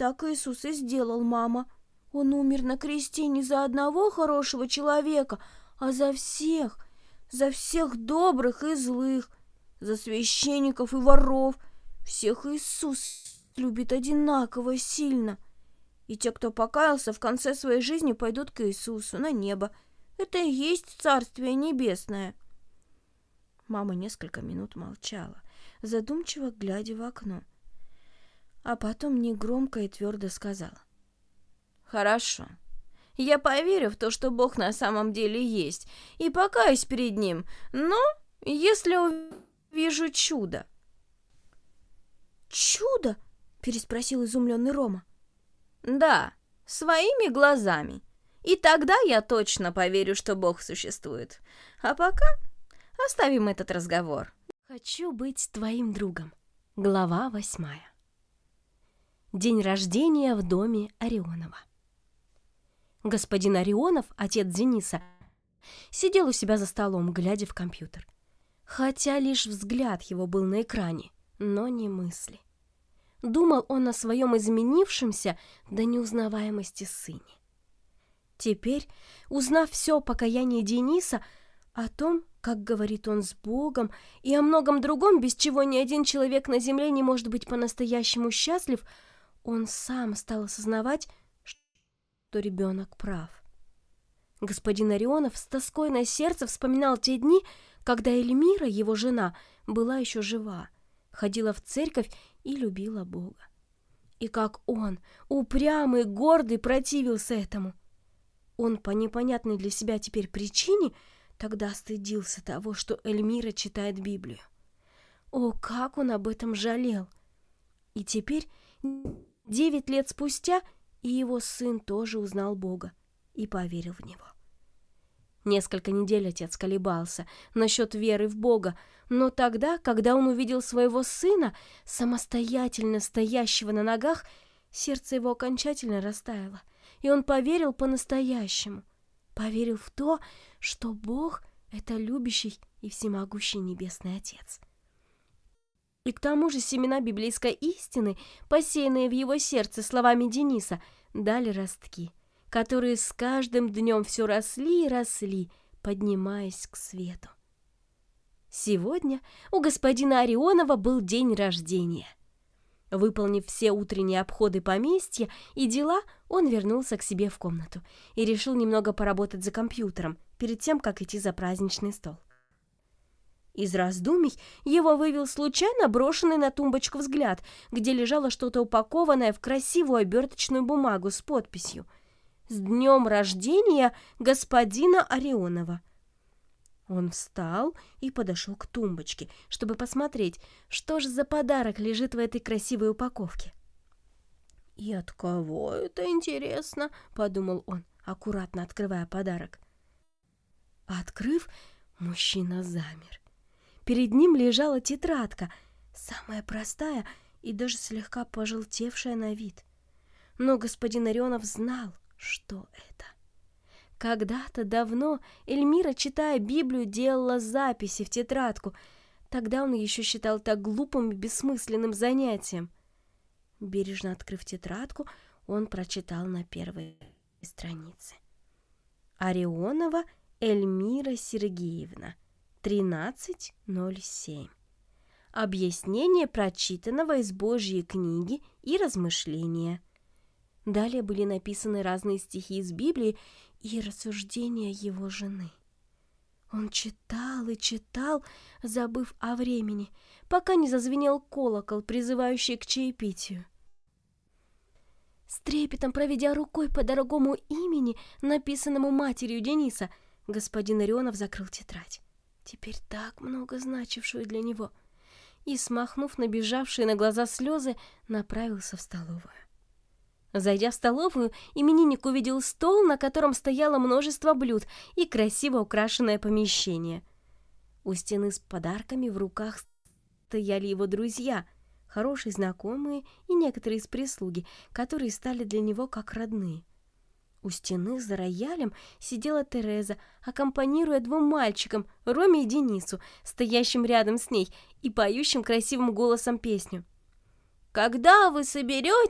Так Иисус и сделал, мама. Он умер на кресте не за одного хорошего человека, а за всех добрых и злых, за священников и воров. Всех Иисус любит одинаково сильно. И те, кто покаялся, в конце своей жизни пойдут к Иисусу на небо. Это и есть Царствие Небесное. Мама несколько минут молчала, задумчиво глядя в окно. А потом негромко и твердо сказала: «Хорошо. Я поверю в то, что Бог на самом деле есть, и покаюсь перед Ним, но если увижу чудо». «Чудо?» — переспросил изумленный Рома. «Да, своими глазами. И тогда я точно поверю, что Бог существует. А пока оставим этот разговор». «Хочу быть твоим другом». Глава 8. День рождения в доме Орионова. Господин Орионов, отец Дениса, сидел у себя за столом, глядя в компьютер. Хотя лишь взгляд его был на экране, но не мысли. Думал он о своем изменившемся до неузнаваемости сыне. Теперь, узнав все о покаянии Дениса, о том, как говорит он с Богом, и о многом другом, без чего ни один человек на земле не может быть по-настоящему счастлив, он сам стал осознавать, что ребенок прав. Господин Орионов с тоской на сердце вспоминал те дни, когда Эльмира, его жена, была еще жива, ходила в церковь и любила Бога. И как он, упрямый, гордый, противился этому. Он по непонятной для себя теперь причине тогда стыдился того, что Эльмира читает Библию. О, как он об этом жалел! И теперь, 9 лет спустя, и его сын тоже узнал Бога и поверил в Него. Несколько недель отец колебался насчет веры в Бога, но тогда, когда он увидел своего сына, самостоятельно стоящего на ногах, сердце его окончательно растаяло, и он поверил по-настоящему. Поверил в то, что Бог — это любящий и всемогущий Небесный Отец. И к тому же семена библейской истины, посеянные в его сердце словами Дениса, дали ростки, которые с каждым днем все росли и росли, поднимаясь к свету. Сегодня у господина Орионова был день рождения. Выполнив все утренние обходы поместья и дела, он вернулся к себе в комнату и решил немного поработать за компьютером перед тем, как идти за праздничный стол. Из раздумий его вывел случайно брошенный на тумбочку взгляд, где лежало что-то упакованное в красивую оберточную бумагу с подписью: «С днем рождения господина Орионова». Он встал и подошел к тумбочке, чтобы посмотреть, что же за подарок лежит в этой красивой упаковке. «И от кого это, интересно?» — подумал он, аккуратно открывая подарок. Открыв, мужчина замер. Перед ним лежала тетрадка, самая простая и даже слегка пожелтевшая на вид. Но господин Орионов знал, что это. Когда-то давно Эльмира, читая Библию, делала записи в тетрадку. Тогда он еще считал так глупым и бессмысленным занятием. Бережно открыв тетрадку, он прочитал на первой странице: «Орионова Эльмира Сергеевна, 13:07. Объяснение прочитанного из Божьей книги и размышления». Далее были написаны разные стихи из Библии и рассуждения его жены. Он читал и читал, забыв о времени, пока не зазвенел колокол, призывающий к чаепитию. С трепетом проведя рукой по дорогому имени, написанному матерью Дениса, господин Орионов закрыл тетрадь, теперь так много значившую для него, и, смахнув набежавшие на глаза слезы, направился в столовую. Зайдя в столовую, именинник увидел стол, на котором стояло множество блюд и красиво украшенное помещение. У стены с подарками в руках стояли его друзья, хорошие знакомые и некоторые из прислуги, которые стали для него как родные. У стены за роялем сидела Тереза, аккомпанируя 2 мальчикам, Роме и Денису, стоящим рядом с ней и поющим красивым голосом песню. «Когда вы соберетесь